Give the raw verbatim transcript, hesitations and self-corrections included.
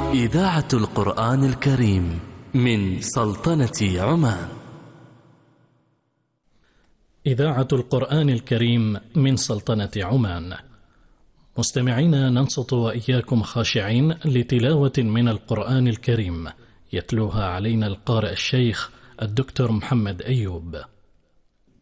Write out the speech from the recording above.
إذاعة القرآن الكريم من سلطنة عمان. إذاعة القرآن الكريم من سلطنة عمان. مستمعينا، ننصت وإياكم خاشعين لتلاوة من القرآن الكريم يتلوها علينا القارئ الشيخ الدكتور محمد أيوب.